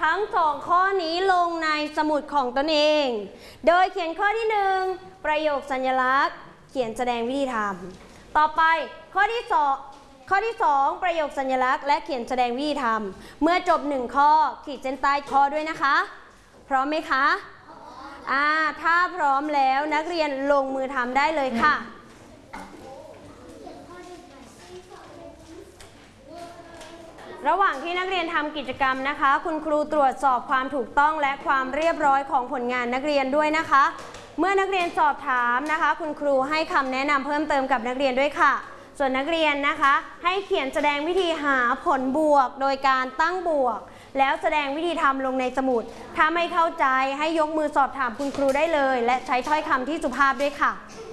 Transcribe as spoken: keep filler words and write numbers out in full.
ทั้งสองข้อนี้ลงในสมุดของตนเองโดยเขียนข้อที่หนึ่งประโยคสัญลักษณ์เขียนแสดงวิธีทำต่อไปข้อที่สองข้อที่สองประโยคสัญลักษณ์และเขียนแสดงวิธีทำเมื่อจบหนึ่งข้อขีดเส้นใต้ข้อด้วยนะคะพร้อมไหมคะอ่าถ้าพร้อมแล้วนักเรียนลงมือทำได้เลยค่ะระหว่างที่นักเรียนทำกิจกรรมนะคะคุณครูตรวจสอบความถูกต้องและความเรียบร้อยของผลงานนักเรียนด้วยนะคะเมื่อนักเรียนสอบถามนะคะคุณครูให้คำแนะนำเพิ่มเติมกับนักเรียนด้วยค่ะส่วนนักเรียนนะคะให้เขียนแสดงวิธีหาผลบวกโดยการตั้งบวกแล้วแสดงวิธีทำลงในสมุดถ้าไม่เข้าใจให้ยกมือสอบถามคุณครูได้เลยและใช้ถ้อยคำที่สุภาพด้วยค่ะ